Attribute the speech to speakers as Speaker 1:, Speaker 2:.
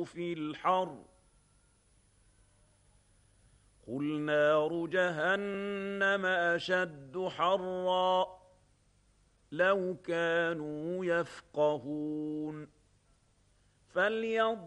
Speaker 1: في الحر قُلْ نَارُ جَهَنَّمَ أَشَدُّ حَرًّا لَوْ كَانُوا يَفْقَهُونَ